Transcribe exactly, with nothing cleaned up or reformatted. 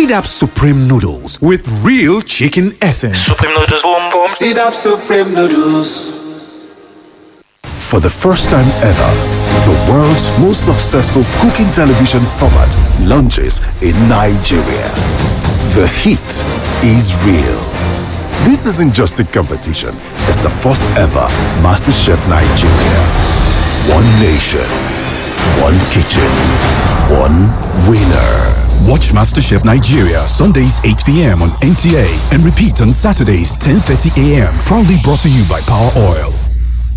Sidap Supreme Noodles with real chicken essence. Supreme Noodles, boom boom. Sidap Supreme Noodles. For the first time ever, the world's most successful cooking television format launches in Nigeria. The heat is real. This isn't just a competition, it's the first ever MasterChef Nigeria. One nation, one kitchen, one winner. Watch MasterChef Nigeria Sundays eight p.m. on N T A and repeat on Saturdays ten thirty a.m. Proudly brought to you by Power Oil.